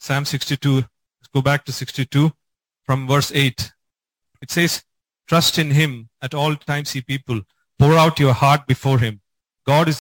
Psalm 62. Let's go back to 62 from verse 8. It says, trust in him at all times, ye people. Pour out your heart before him. God is